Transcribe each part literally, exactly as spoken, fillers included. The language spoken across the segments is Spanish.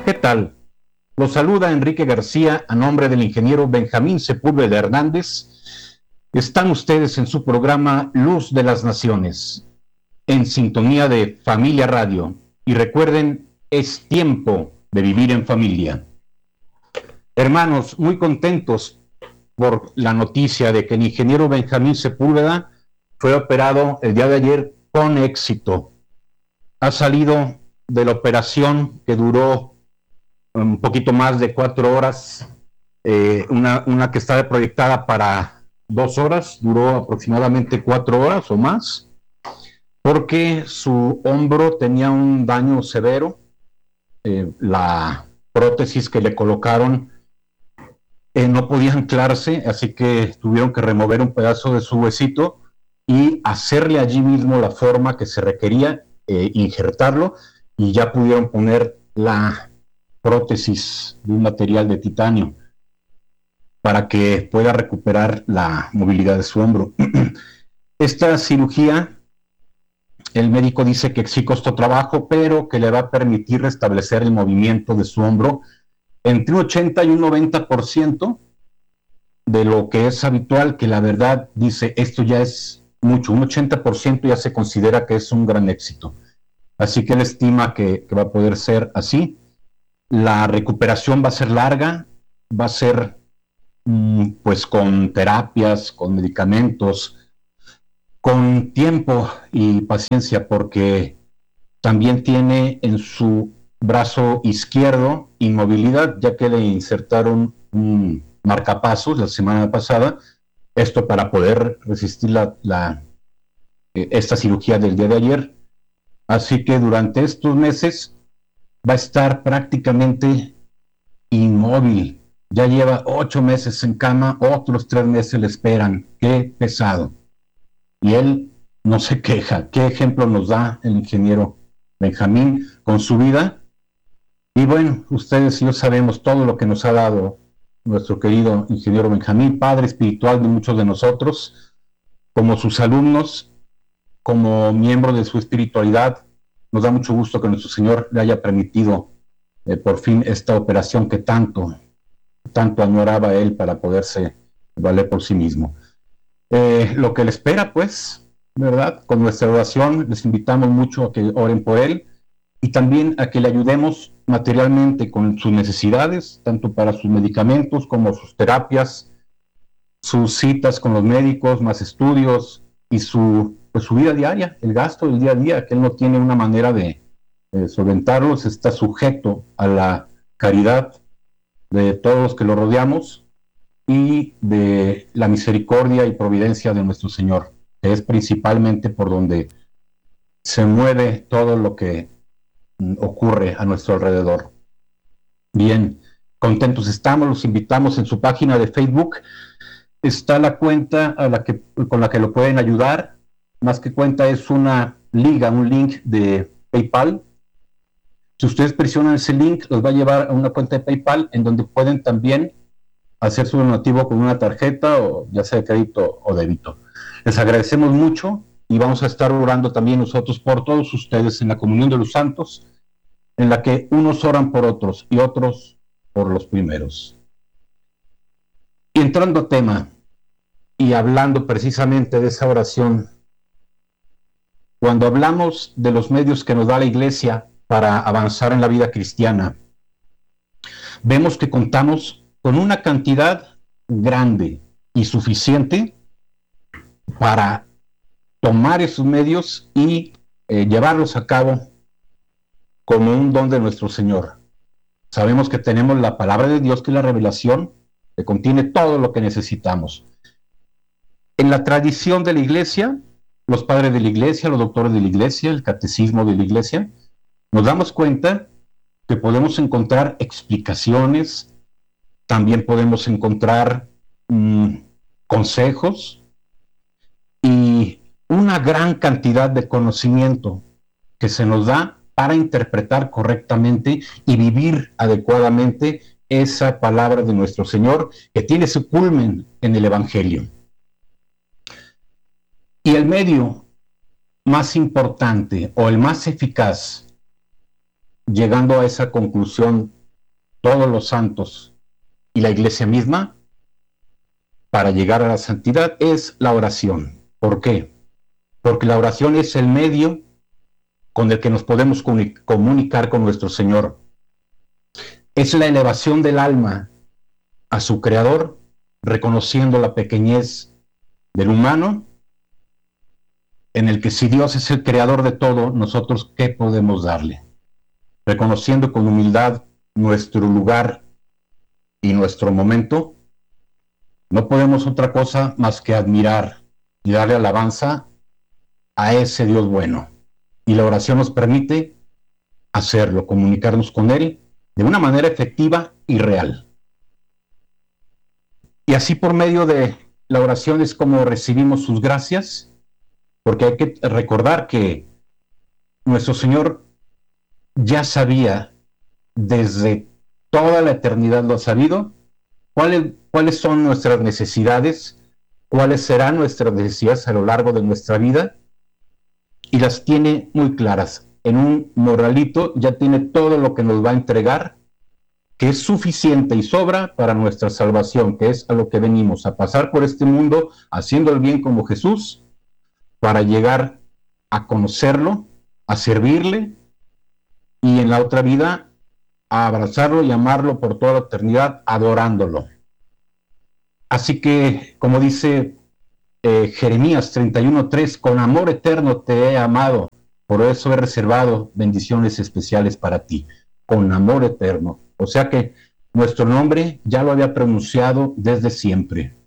¿Qué tal? Los saluda Enrique García a nombre del ingeniero Benjamín Sepúlveda Hernández. Están ustedes en su programa Luz de las Naciones, en sintonía de Familia Radio. Y recuerden, es tiempo de vivir en familia. Hermanos, muy contentos por la noticia de que el ingeniero Benjamín Sepúlveda fue operado el día de ayer con éxito. Ha salido de la operación que duró un poquito más de cuatro horas, eh, una, una que estaba proyectada para dos horas, duró aproximadamente cuatro horas o más, porque su hombro tenía un daño severo. Eh, la prótesis que le colocaron eh, no podía anclarse, así que tuvieron que remover un pedazo de su huesito y hacerle allí mismo la forma que se requería, eh, injertarlo, y ya pudieron poner la prótesis de un material de titanio para que pueda recuperar la movilidad de su hombro. Esta cirugía, el médico dice que sí costó trabajo, pero que le va a permitir restablecer el movimiento de su hombro entre un ochenta y un noventa por ciento de lo que es habitual, que la verdad dice, esto ya es mucho, un ochenta por ciento ya se considera que es un gran éxito. Así que él estima que, que va a poder ser así. La recuperación va a ser larga, va a ser mmm, pues con terapias, con medicamentos, con tiempo y paciencia, porque también tiene en su brazo izquierdo inmovilidad, ya que le insertaron un marcapasos la semana pasada, esto para poder resistir la, la, esta cirugía del día de ayer. Así que durante estos meses va a estar prácticamente inmóvil. Ya lleva ocho meses en cama, otros tres meses le esperan. Qué pesado. Y él no se queja. ¿Qué ejemplo nos da el ingeniero Benjamín con su vida? Y bueno, ustedes y yo sabemos todo lo que nos ha dado nuestro querido ingeniero Benjamín, padre espiritual de muchos de nosotros, como sus alumnos, como miembro de su espiritualidad. Nos da mucho gusto que nuestro Señor le haya permitido eh, por fin esta operación que tanto, tanto añoraba él para poderse valer por sí mismo. Eh, lo que le espera, pues, ¿verdad? Con nuestra oración les invitamos mucho a que oren por él y también a que le ayudemos materialmente con sus necesidades, tanto para sus medicamentos como sus terapias, sus citas con los médicos, más estudios y su pues su vida diaria, el gasto del día a día, que él no tiene una manera de eh, solventarlos, está sujeto a la caridad de todos los que lo rodeamos y de la misericordia y providencia de nuestro Señor, que es principalmente por donde se mueve todo lo que mm, ocurre a nuestro alrededor. Bien, contentos estamos, los invitamos en su página de Facebook, está la cuenta a la que, con la que lo pueden ayudar. Más que cuenta, es una liga, un link de PayPal. Si ustedes presionan ese link, los va a llevar a una cuenta de PayPal en donde pueden también hacer su donativo con una tarjeta, o ya sea de crédito o débito. Les agradecemos mucho y vamos a estar orando también nosotros por todos ustedes en la comunión de los santos, en la que unos oran por otros y otros por los primeros. Y entrando a tema y hablando precisamente de esa oración, cuando hablamos de los medios que nos da la Iglesia para avanzar en la vida cristiana, vemos que contamos con una cantidad grande y suficiente para tomar esos medios y eh, llevarlos a cabo como un don de nuestro Señor. Sabemos que tenemos la palabra de Dios, que es la revelación, que contiene todo lo que necesitamos. En la tradición de la Iglesia, los padres de la Iglesia, los doctores de la Iglesia, el catecismo de la Iglesia, nos damos cuenta que podemos encontrar explicaciones, también podemos encontrar mmm, consejos y una gran cantidad de conocimiento que se nos da para interpretar correctamente y vivir adecuadamente esa palabra de nuestro Señor, que tiene su culmen en el Evangelio. Y el medio más importante o el más eficaz llegando a esa conclusión todos los santos y la iglesia misma para llegar a la santidad es la oración. ¿Por qué? Porque la oración es el medio con el que nos podemos comunicar con nuestro Señor. Es la elevación del alma a su Creador, reconociendo la pequeñez del humano, en el que si Dios es el creador de todo, nosotros ¿qué podemos darle? Reconociendo con humildad nuestro lugar y nuestro momento, no podemos otra cosa más que admirar y darle alabanza a ese Dios bueno. Y la oración nos permite hacerlo, comunicarnos con Él de una manera efectiva y real. Y así por medio de la oración es como recibimos sus gracias, porque hay que recordar que nuestro Señor ya sabía, desde toda la eternidad lo ha sabido, cuáles, cuáles son nuestras necesidades, cuáles serán nuestras necesidades a lo largo de nuestra vida, y las tiene muy claras. En un morralito ya tiene todo lo que nos va a entregar, que es suficiente y sobra para nuestra salvación, que es a lo que venimos, a pasar por este mundo haciendo el bien como Jesús, para llegar a conocerlo, a servirle, y en la otra vida a abrazarlo y amarlo por toda la eternidad, adorándolo. Así que, como dice eh, Jeremías treinta y uno tres, con amor eterno te he amado, por eso he reservado bendiciones especiales para ti, con amor eterno. O sea que nuestro nombre ya lo había pronunciado desde siempre.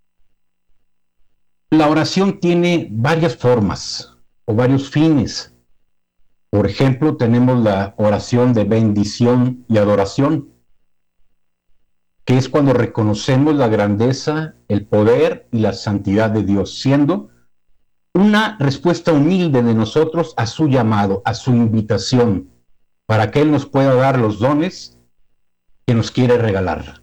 La oración tiene varias formas o varios fines. Por ejemplo, tenemos la oración de bendición y adoración, que es cuando reconocemos la grandeza, el poder y la santidad de Dios, siendo una respuesta humilde de nosotros a su llamado, a su invitación, para que Él nos pueda dar los dones que nos quiere regalar.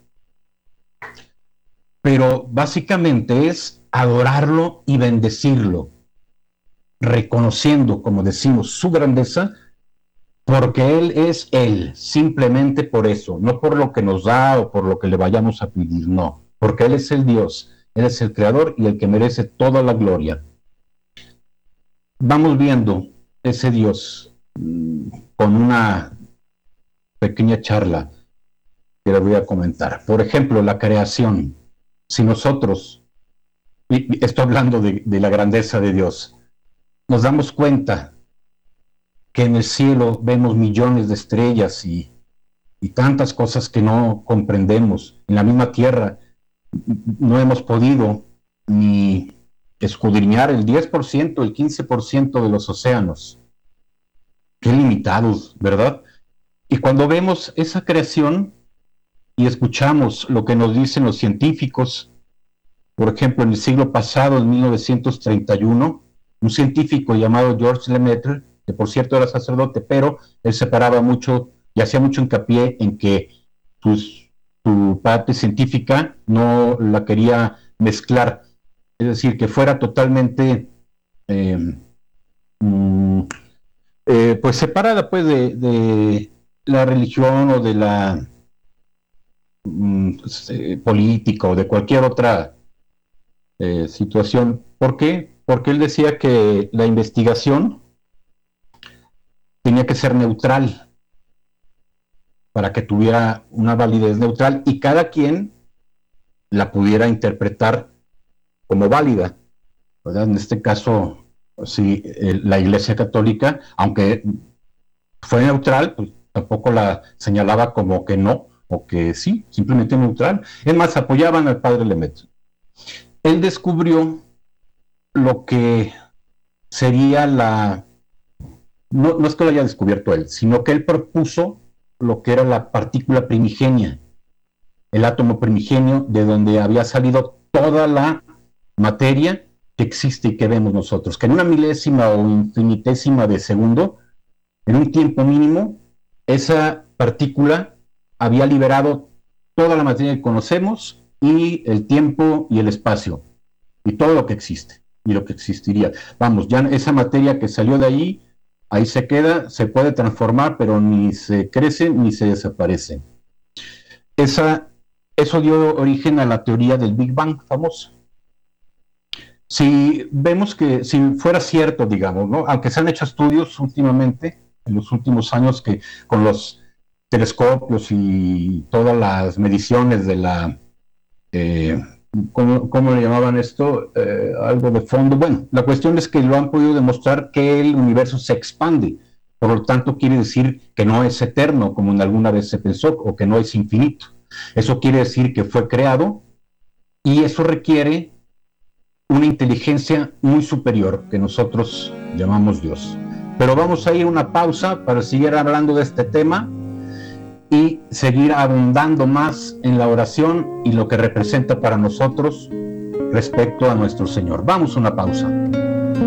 Pero básicamente es adorarlo y bendecirlo, reconociendo, como decimos, su grandeza, porque Él es Él, simplemente por eso, no por lo que nos da o por lo que le vayamos a pedir, no, porque Él es el Dios, Él es el Creador y el que merece toda la gloria. Vamos viendo ese Dios mmm, con una pequeña charla que les voy a comentar. Por ejemplo, la creación. Si nosotros, y estoy hablando de, de la grandeza de Dios, nos damos cuenta que en el cielo vemos millones de estrellas y, y tantas cosas que no comprendemos. En la misma tierra no hemos podido ni escudriñar el diez por ciento, el quince por ciento de los océanos. Qué limitados, ¿verdad? Y cuando vemos esa creación y escuchamos lo que nos dicen los científicos, por ejemplo, en el siglo pasado, en mil novecientos treinta y uno, un científico llamado Georges Lemaitre, que por cierto era sacerdote, pero él separaba mucho y hacía mucho hincapié en que pues, su parte científica no la quería mezclar, es decir, que fuera totalmente eh, mm, eh, pues separada pues de, de la religión o de la mm, eh, política o de cualquier otra eh, situación. ¿Por qué? Porque él decía que la investigación tenía que ser neutral para que tuviera una validez neutral y cada quien la pudiera interpretar como válida, ¿verdad? En este caso, sí, eh, la Iglesia Católica, aunque fue neutral, pues tampoco la señalaba como que no, o que sí, simplemente neutral. Es más, apoyaban al padre Lemaitre. Él descubrió lo que sería la... No, no es que lo haya descubierto él, sino que él propuso lo que era la partícula primigenia, el átomo primigenio, de donde había salido toda la materia que existe y que vemos nosotros, que en una milésima o infinitésima de segundo, en un tiempo mínimo, esa partícula había liberado toda la materia que conocemos y el tiempo y el espacio, y todo lo que existe, y lo que existiría. Vamos, ya esa materia que salió de ahí ahí se queda, se puede transformar, pero ni se crece ni se desaparece. Esa, eso dio origen a la teoría del Big Bang famosa. Si vemos que, si fuera cierto, digamos, ¿no? Aunque se han hecho estudios últimamente, en los últimos años, que con los telescopios y todas las mediciones de la, eh, ¿cómo, ¿cómo le llamaban esto? Eh, algo de fondo. Bueno, la cuestión es que lo han podido demostrar que el universo se expande, por lo tanto quiere decir que no es eterno, como en alguna vez se pensó, o que no es infinito. Eso quiere decir que fue creado, y eso requiere una inteligencia muy superior que nosotros llamamos Dios. Pero vamos a ir a una pausa para seguir hablando de este tema y seguir abundando más en la oración y lo que representa para nosotros respecto a nuestro Señor. Vamos a una pausa.